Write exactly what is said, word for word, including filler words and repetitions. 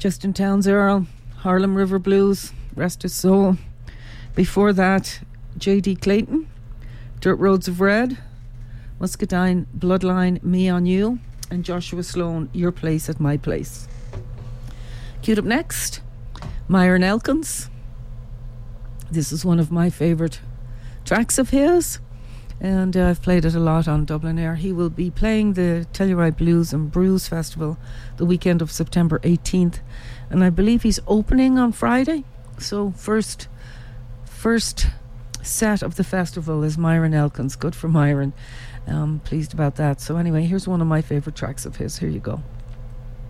Justin Townes Earl, Harlem River Blues, Rest His Soul. Before that, J D Clayton, Dirt Roads of Red, Muscadine Bloodline, Me on You, and Joshua Sloan, Your Place at My Place. Queued up next, Myron Elkins. This is one of my favourite tracks of his, and uh, I've played it a lot on Dublin Air. He will be playing the Telluride Blues and Brews Festival the weekend of September eighteenth, and I believe he's opening on Friday. So first first set of the festival is Myron Elkins. Good for Myron. Um, pleased about that. So anyway, here's one of my favourite tracks of his. Here you go.